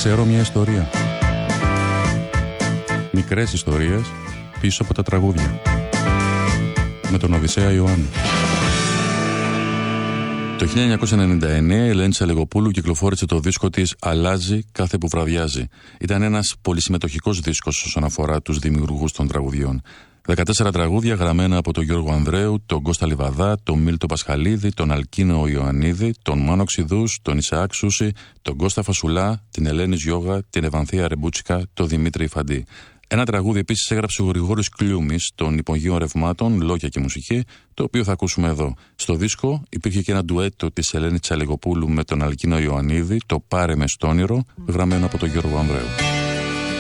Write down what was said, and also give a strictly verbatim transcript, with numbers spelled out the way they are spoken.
Ξέρω μια ιστορία. Μικρές ιστορίες πίσω από τα τραγούδια. Με τον Οδυσσέα Ιωάννη. Το χίλια εννιακόσια ενενήντα εννέα η Ελένη Τσαλιγοπούλου κυκλοφόρησε το δίσκο της «Αλλάζει κάθε που βραδιάζει». Ήταν ένας πολυσυμμετοχικός δίσκος όσον αφορά τους δημιουργούς των τραγουδιών. δεκατέσσερα τραγούδια γραμμένα από τον Γιώργο Ανδρέου, τον Κώστα Λιβαδά, τον Μίλτο Πασχαλίδη, τον Αλκίνο Ιωαννίδη, τον Μάνο Ξιδούς, τον Ισαάκ Σούση, τον Κώστα Φασουλά, την Ελένη Γιώγα, την Ευανθία Ρεμπούτσικα, τον Δημήτρη Ιφαντή. Ένα τραγούδι επίσης έγραψε ο Γρηγόρης Κλιούμης των Υπογείων Ρευμάτων, λόγια και μουσική, το οποίο θα ακούσουμε εδώ. Στο δίσκο υπήρχε και ένα ντουέτο της Ελένης Τσαλιγοπούλου με τον Αλκίνο Ιωαννίδη, το «Πάρε με στ' όνειρο», γραμμένο από τον Γιώργο Ανδρέου.